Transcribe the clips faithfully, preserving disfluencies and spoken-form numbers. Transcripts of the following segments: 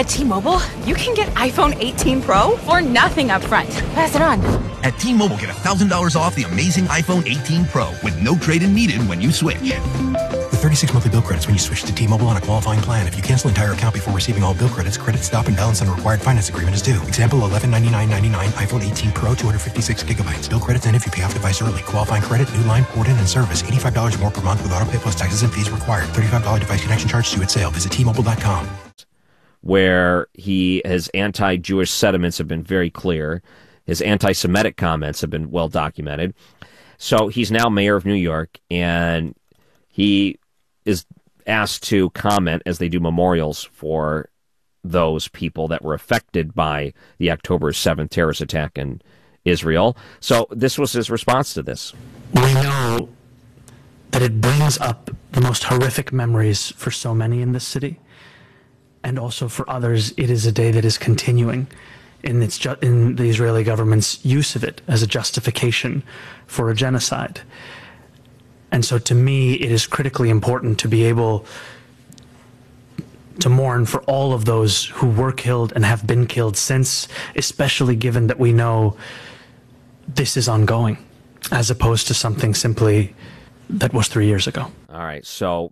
At T-Mobile, you can get iPhone eighteen Pro for nothing up front. Pass it on. At T-Mobile, get one thousand dollars off the amazing iPhone eighteen Pro with no trade-in needed when you switch. With thirty-six monthly bill credits when you switch to T-Mobile on a qualifying plan. If you cancel entire account before receiving all bill credits, credit stop and balance on required finance agreement is due. Example, eleven ninety-nine ninety-nine iPhone eighteen Pro, two hundred fifty-six gigabytes. Bill credits end if you pay off device early. Qualifying credit, new line, port in, and service. eighty-five dollars more per month with auto pay plus taxes and fees required. thirty-five dollars device connection charge due at sale. Visit T Mobile dot com. Where he his anti-Jewish sentiments have been very clear. His anti-Semitic comments have been well documented. So he's now mayor of New York, and he is asked to comment as they do memorials for those people that were affected by the October seventh terrorist attack in Israel. So this was his response to this. We know that it brings up the most horrific memories for so many in this city. And also for others, it is a day that is continuing in its ju- in the Israeli government's use of it as a justification for a genocide. And so to me, it is critically important to be able to mourn for all of those who were killed and have been killed since, especially given that we know this is ongoing, as opposed to something simply that was three years ago. All right, so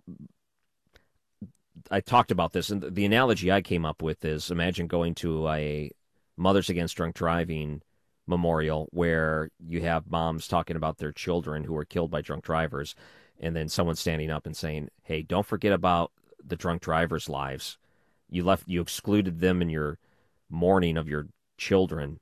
I talked about this, and the analogy I came up with is imagine going to a Mothers Against Drunk Driving memorial where you have moms talking about their children who were killed by drunk drivers, and then someone standing up and saying, hey, don't forget about the drunk drivers' lives. You left, you excluded them in your mourning of your children.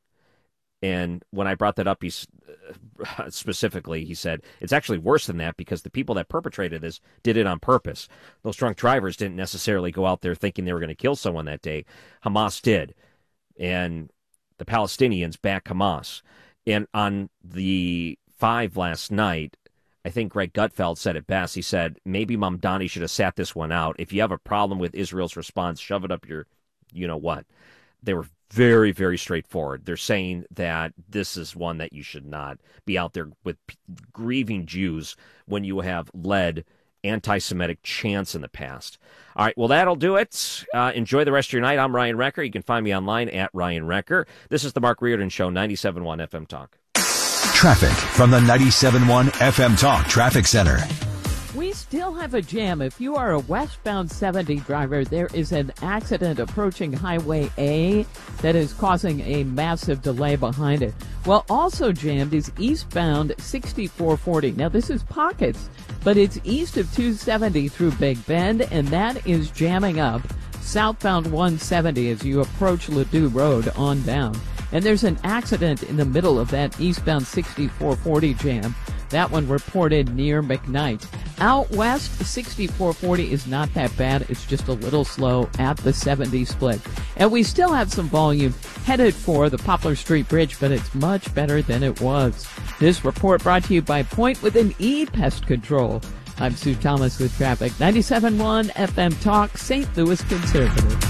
And when I brought that up, he uh, specifically, he said, it's actually worse than that because the people that perpetrated this did it on purpose. Those drunk drivers didn't necessarily go out there thinking they were going to kill someone that day. Hamas did. And the Palestinians back Hamas. And on the five last night, I think Greg Gutfeld said it best. He said, maybe Mamdani should have sat this one out. If you have a problem with Israel's response, shove it up your you-know-what. They were very, very straightforward. They're saying that this is one that you should not be out there with p- grieving Jews when you have led anti-Semitic chants in the past. All right, well, that'll do it. Uh, enjoy the rest of your night. I'm Ryan Wrecker. You can find me online at Ryan Wrecker. This is the Mark Reardon Show, ninety-seven point one F M Talk. Traffic from the ninety-seven point one F M Talk Traffic Center. We still have a jam. If you are a westbound seventy driver, there is an accident approaching Highway A that is causing a massive delay behind it. Well, also jammed is eastbound sixty-four forty. Now, this is pockets, but it's east of two seventy through Big Bend, and that is jamming up southbound one seventy as you approach Ladue Road on down. And there's an accident in the middle of that eastbound sixty-four forty jam. That one reported near McKnight. Out west, sixty-four forty is not that bad. It's just a little slow at the seventy split. And we still have some volume headed for the Poplar Street Bridge, but it's much better than it was. This report brought to you by Point with an E Pest Control. I'm Sue Thomas with traffic. ninety-seven point one F M Talk, Saint Louis Conservative.